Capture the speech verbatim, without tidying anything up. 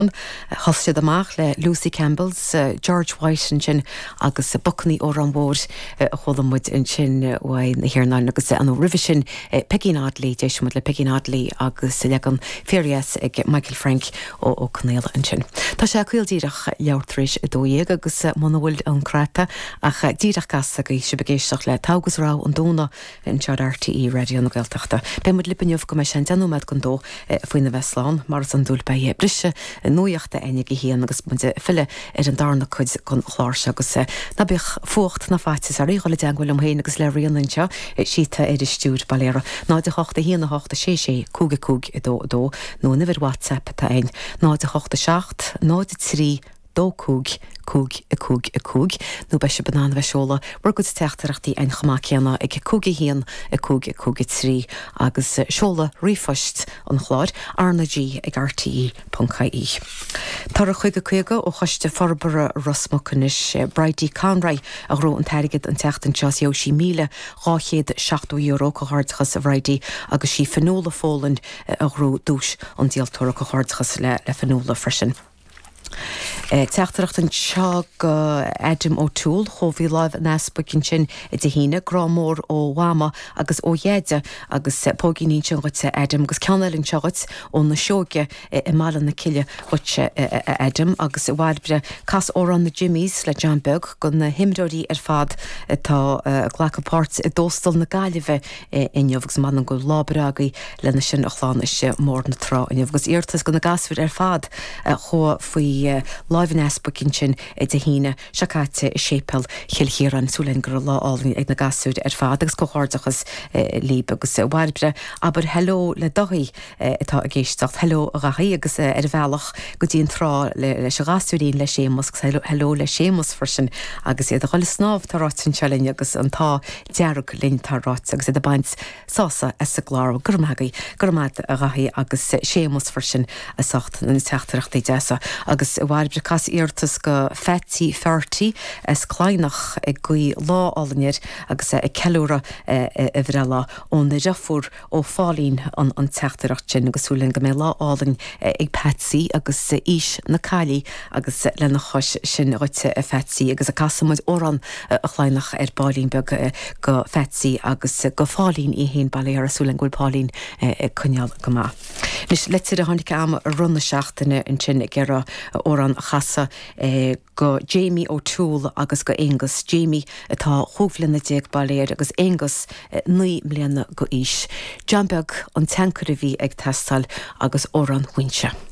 Thosaid amach le Lucy Campbells, uh, George White and sin agus uh, Buchney ó an bór uh, cholamid in sin uh, wain na hirnain agus uh, an rivi sin uh, Peggy Nodley, deismod le Peggy Nodley agus uh, legan Ferias ag Michael Frank ó ó Cnéil an sin. Tá sé cuil díreach leabhtréis a dóiag agus uh, manahfuil an crata ach uh, díreach gas a gais se begéisteach le tágus rá an dóna in tead R T E radio na Gaeltachta. Be mud lipinniuh go me sin denúmed gon dó uh, faoin na Westláin mar an dúil bei brise nuoachta einige hían agus bunte fille ar an darna chuid gon chláirse agus na bích fuacht na faitis a réáile deanghfuil am héin agus le rianainse síta ar is stúr baléra ná de chochta híana hochta sé sé cúga cúg i dó dó nó na bhir WhatsApp tá ein ná de chochta seacht ná de trí dó cúg cúg a cúg a cúg nó be se banán bheisióla war go teachtarachtaí ein chamácéanna ag cúga hían a cúg a cúg a trí agus seola rifost an chláir arna G ag R T E dot I E. Tar a chuig a chuige ó choiste forbara Rosmocanis Brady Conray a ró an teirigid an teachtan teas jau sí míle ráchéad seachtú euro go hardchas a bhraidí agus sí fenóla fóland a ró dús an díaltóra go hardchas le le fenóla frisin. Uh, Teachtarach an seag uh, Adam O'Toole chohí láimh an aspa cin sin i d híine grámór ó Wama agus ó dhéide agus uh, póginí sin goite Adam agus ceannailinn segat ó na seoge uh, i málan na ciile goite uh, uh, Adam agus i bhhailbre cas ó an na Jimmys le John Bug gon na himróí ar fad uh, tá uh, ghlacapát i dóstal na gaiileh uh, inneomh man an go lábragaí lena sin a chláán is mór na trá inneomh agus íortas go na gasfuir ar fad uh, cho faoi Uh, live in Aspa sin i d híine seacaite i sépel chiilchéan súlen gur láálni ag na gasúd ar fád agus go háardachas uh, líb agus uh, bhhailbre aber hello le doí uh, atá a géistecht hello a raí agus uh, ar bhealach go dtíon trá le, le se gasúín le sémas hello, hello le sémas frisin agus iad a choil snáb tárátin selin agus an tá dearug linn tárát agus iad a baint sása as a glár gurmagaí gurmad a raí agus uh, sémas frisin a socht na teachtarachtaí deasa agus bhhailbre cas íortas go fetí fertí as cláinach ag goí lá álainir agus ag ceúra a bhreala ón na reafúr ó fálín an an teachtarach sin agus súlinn go mé lá álainn ag petsaí agus ís na cailí agus lena chois sin roite a fetsaí agus a casamid órán a chláinach ar bálín beag go fetsaí agus go fálín i héon bailí ar súlinn gúil pálín chuneal go má. Nis letir a tháinig am a runna seachtainna in sin gera óran chasa eh, go Jamie O'Toole agus go Angus Jamie atá chóflin na déag baléir agus Angus eh, ní mbliana go ís. John Bug an tankar a bhí ag testal agus óran huinse.